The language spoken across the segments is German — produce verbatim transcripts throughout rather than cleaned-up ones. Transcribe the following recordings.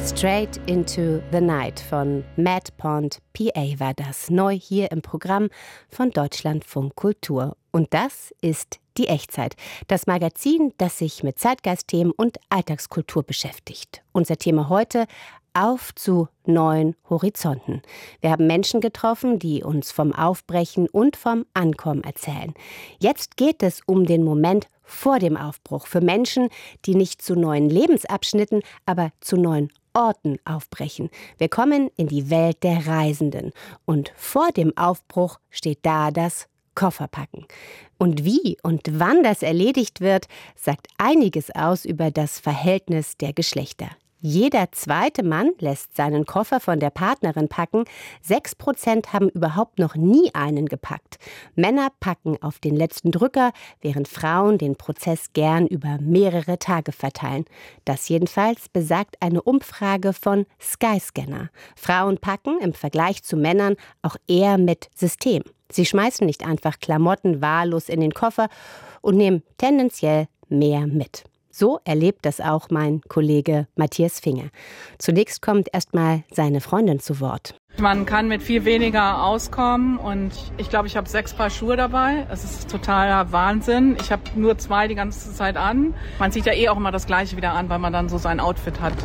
Straight into the Night von Matt Pond P A war das, neu hier im Programm von Deutschlandfunk Kultur. Und das ist die Echtzeit, das Magazin, das sich mit Zeitgeistthemen und Alltagskultur beschäftigt. Unser Thema heute: Auf zu neuen Horizonten. Wir haben Menschen getroffen, die uns vom Aufbrechen und vom Ankommen erzählen. Jetzt geht es um den Moment vor dem Aufbruch, für Menschen, die nicht zu neuen Lebensabschnitten, aber zu neuen Orten aufbrechen. Wir kommen in die Welt der Reisenden. Und vor dem Aufbruch steht da das Kofferpacken. Und wie und wann das erledigt wird, sagt einiges aus über das Verhältnis der Geschlechter. Jeder zweite Mann lässt seinen Koffer von der Partnerin packen. Sechs Prozent haben überhaupt noch nie einen gepackt. Männer packen auf den letzten Drücker, während Frauen den Prozess gern über mehrere Tage verteilen. Das jedenfalls besagt eine Umfrage von Skyscanner. Frauen packen im Vergleich zu Männern auch eher mit System. Sie schmeißen nicht einfach Klamotten wahllos in den Koffer und nehmen tendenziell mehr mit. So erlebt das auch mein Kollege Matthias Finger. Zunächst kommt erstmal seine Freundin zu Wort. Man kann mit viel weniger auskommen und ich glaube, ich habe sechs Paar Schuhe dabei. Es ist totaler Wahnsinn. Ich habe nur zwei die ganze Zeit an. Man zieht ja eh auch immer das Gleiche wieder an, weil man dann so sein Outfit hat.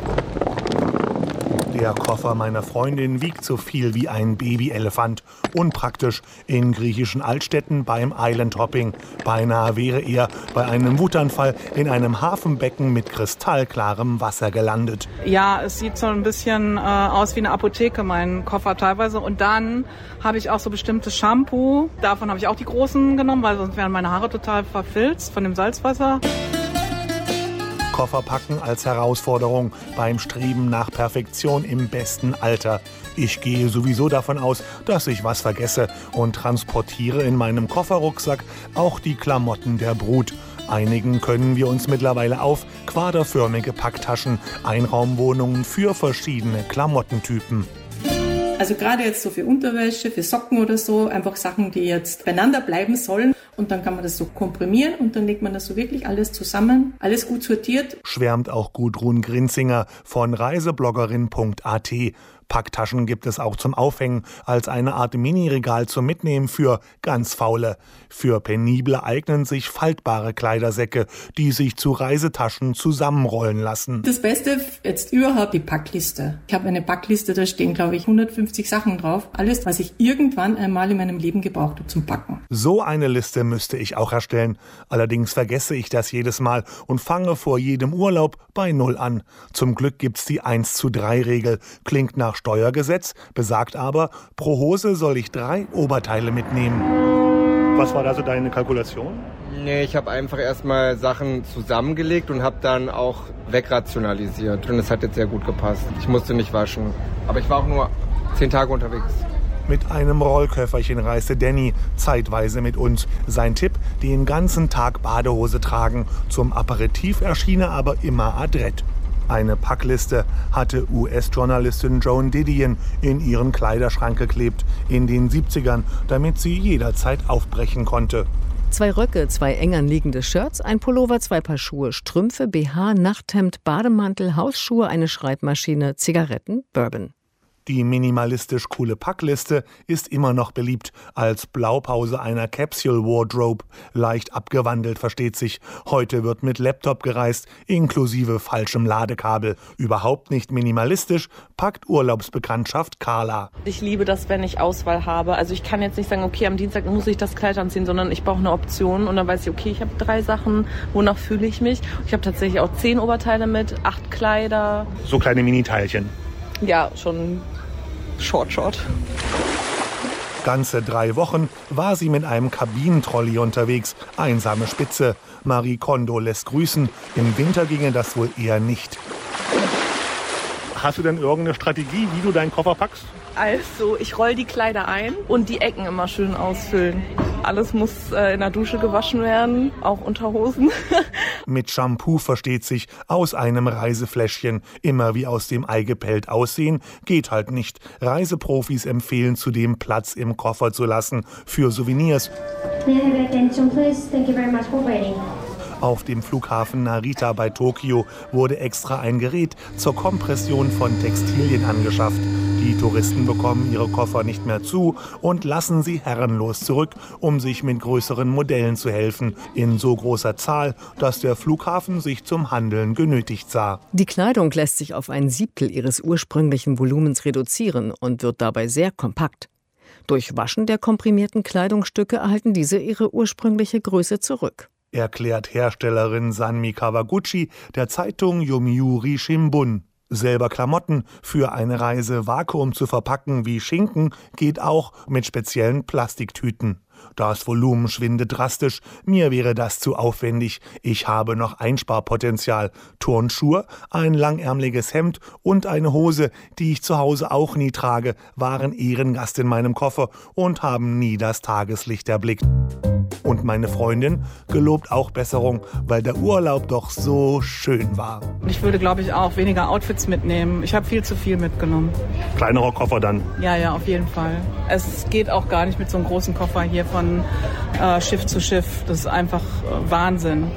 Der Koffer meiner Freundin wiegt so viel wie ein Babyelefant. Unpraktisch in griechischen Altstädten beim Island-Hopping. Beinahe wäre er bei einem Wutanfall in einem Hafenbecken mit kristallklarem Wasser gelandet. Ja, es sieht so ein bisschen äh, aus wie eine Apotheke, mein Koffer teilweise. Und dann habe ich auch so bestimmtes Shampoo. Davon habe ich auch die großen genommen, weil sonst wären meine Haare total verfilzt von dem Salzwasser. Kofferpacken als Herausforderung beim Streben nach Perfektion im besten Alter. Ich gehe sowieso davon aus, dass ich was vergesse und transportiere in meinem Kofferrucksack auch die Klamotten der Brut. Einigen können wir uns mittlerweile auf quaderförmige Packtaschen, Einraumwohnungen für verschiedene Klamottentypen. Also gerade jetzt so für Unterwäsche, für Socken oder so, einfach Sachen, die jetzt beieinander bleiben sollen. Und dann kann man das so komprimieren und dann legt man das so wirklich alles zusammen, alles gut sortiert. Schwärmt auch Gudrun Grinzinger von reisebloggerin punkt a t. Packtaschen gibt es auch zum Aufhängen, als eine Art Mini-Regal zum Mitnehmen für ganz Faule. Für Penible eignen sich faltbare Kleidersäcke, die sich zu Reisetaschen zusammenrollen lassen. Das Beste jetzt überhaupt die Packliste. Ich habe eine Packliste, da stehen, glaube ich, hundertfünfzig Sachen drauf. Alles, was ich irgendwann einmal in meinem Leben gebraucht habe zum Packen. So eine Liste müsste ich auch erstellen. Allerdings vergesse ich das jedes Mal und fange vor jedem Urlaub bei Null an. Zum Glück gibt's die eins zu drei Regel. Klingt nach Steuergesetz, besagt aber, pro Hose soll ich drei Oberteile mitnehmen. Was war da so deine Kalkulation? Nee, ich habe einfach erstmal Sachen zusammengelegt und habe dann auch wegrationalisiert. Und es hat jetzt sehr gut gepasst. Ich musste nicht waschen. Aber ich war auch nur zehn Tage unterwegs. Mit einem Rollköfferchen reiste Danny zeitweise mit uns. Sein Tipp: den ganzen Tag Badehose tragen. Zum Aperitif erschien er aber immer adrett. Eine Packliste hatte U S-Journalistin Joan Didion in ihren Kleiderschrank geklebt, in den siebzigern, damit sie jederzeit aufbrechen konnte. Zwei Röcke, zwei eng anliegende Shirts, ein Pullover, zwei Paar Schuhe, Strümpfe, B H, Nachthemd, Bademantel, Hausschuhe, eine Schreibmaschine, Zigaretten, Bourbon. Die minimalistisch coole Packliste ist immer noch beliebt als Blaupause einer Capsule Wardrobe. Leicht abgewandelt, versteht sich. Heute wird mit Laptop gereist, inklusive falschem Ladekabel. Überhaupt nicht minimalistisch, packt Urlaubsbekanntschaft Carla. Ich liebe das, wenn ich Auswahl habe. Also ich kann jetzt nicht sagen, okay, am Dienstag muss ich das Kleid anziehen, sondern ich brauche eine Option. Und dann weiß ich, okay, ich habe drei Sachen, wonach fühle ich mich. Ich habe tatsächlich auch zehn Oberteile mit, acht Kleider. So kleine Mini-Teilchen. Ja, schon Short, Short. Ganze drei Wochen war sie mit einem Kabinentrolley unterwegs. Einsame Spitze. Marie Kondo lässt grüßen. Im Winter ginge das wohl eher nicht. Hast du denn irgendeine Strategie, wie du deinen Koffer packst? Also, ich roll die Kleider ein und die Ecken immer schön ausfüllen. Alles muss äh, in der Dusche gewaschen werden, auch Unterhosen. Mit Shampoo, versteht sich, aus einem Reisefläschchen. Immer wie aus dem Ei gepellt aussehen, geht halt nicht. Reiseprofis empfehlen zudem, Platz im Koffer zu lassen für Souvenirs. Auf dem Flughafen Narita bei Tokio wurde extra ein Gerät zur Kompression von Textilien angeschafft. Die Touristen bekommen ihre Koffer nicht mehr zu und lassen sie herrenlos zurück, um sich mit größeren Modellen zu helfen. In so großer Zahl, dass der Flughafen sich zum Handeln genötigt sah. Die Kleidung lässt sich auf ein Siebtel ihres ursprünglichen Volumens reduzieren und wird dabei sehr kompakt. Durch Waschen der komprimierten Kleidungsstücke erhalten diese ihre ursprüngliche Größe zurück, erklärt Herstellerin Sanmi Kawaguchi der Zeitung Yomiuri Shimbun. Selber Klamotten für eine Reise Vakuum zu verpacken wie Schinken geht auch mit speziellen Plastiktüten. Das Volumen schwindet drastisch. Mir wäre das zu aufwendig. Ich habe noch Einsparpotenzial. Turnschuhe, ein langärmeliges Hemd und eine Hose, die ich zu Hause auch nie trage, waren Ehrengast in meinem Koffer und haben nie das Tageslicht erblickt. Und meine Freundin gelobt auch Besserung, weil der Urlaub doch so schön war. Ich würde, glaube ich, auch weniger Outfits mitnehmen. Ich habe viel zu viel mitgenommen. Kleinerer Koffer dann? Ja, ja, auf jeden Fall. Es geht auch gar nicht mit so einem großen Koffer hier von äh, Schiff zu Schiff. Das ist einfach äh, Wahnsinn.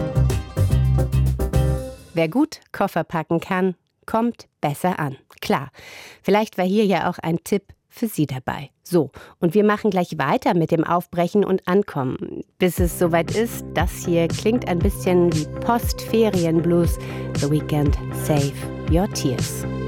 Wer gut Koffer packen kann, kommt besser an. Klar, vielleicht war hier ja auch ein Tipp für Sie dabei. So, und wir machen gleich weiter mit dem Aufbrechen und Ankommen. Bis es soweit ist, das hier klingt ein bisschen wie Post-Ferien-Blues. The Weeknd, Save Your Tears.